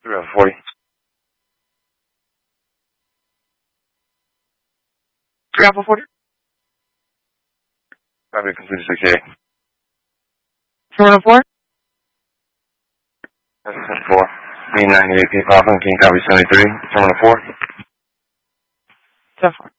3 Alpha 40. 3 Alpha 40. Copy, completed 68. 704. 704. Me 98 P. Papa, King copy 73. 704. 74.